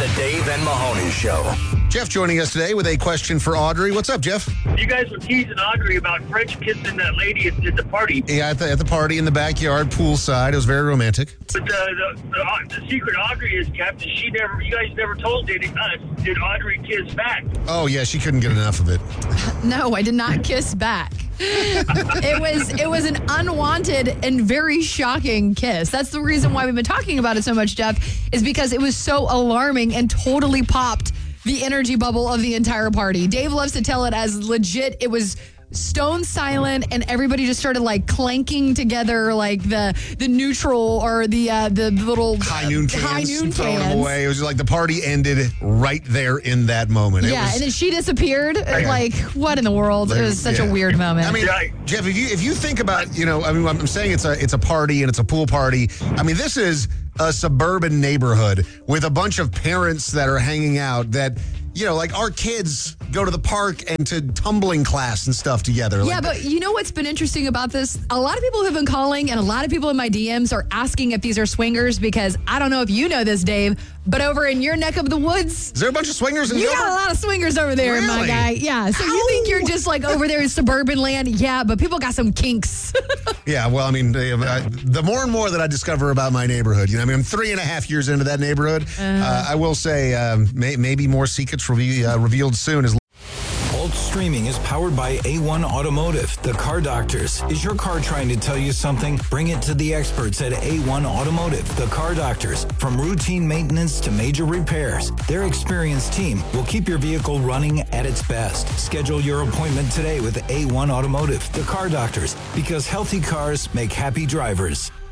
The Dave and Mahoney Show. Jeff joining us today with a question for Audrey. What's up, Jeff? You guys were teasing Audrey about French kissing that lady at the party. Yeah, at the party in the backyard, poolside. It was very romantic. But the secret Audrey is, Captain, you guys never told did Audrey kiss back? Oh, yeah, she couldn't get enough of it. No, I did not kiss back. It was an unwanted and very shocking kiss. That's the reason why we've been talking about it so much, Jeff, is because it was so alarming and totally popped the energy bubble of the entire party. Dave loves to tell it as legit. It was stone silent, and everybody just started like clanking together like the neutral or the little high noon cans. Throwing them cans. away. It was like the party ended right there in that moment. Yeah, and then she disappeared. Like, what in the world? It was such a weird moment. I mean, Jeff, if you think about, I'm saying it's a party and it's a pool party. I mean, this is a suburban neighborhood with a bunch of parents that are hanging out that, like our kids go to the park and to tumbling class and stuff together. Yeah, but you know what's been interesting about this? A lot of people have been calling, and a lot of people in my DMs are asking if these are swingers, because I don't know if you know this, Dave, but over in your neck of the woods, is there a bunch of swingers in You got a lot of swingers over there, really? My guy. Yeah, so you think you're just like over there in suburban land? Yeah, but people got some kinks. Yeah, well, I mean, the more and more that I discover about my neighborhood, I'm 3.5 years into that neighborhood. I will say maybe more secrets will be revealed soon. Bolt Streaming is powered by A1 Automotive, the car doctors. Is your car trying to tell you something? Bring it to the experts at A1 Automotive, the car doctors. From routine maintenance to major repairs, their experienced team will keep your vehicle running at its best. Schedule your appointment today with A1 Automotive, the car doctors, because healthy cars make happy drivers.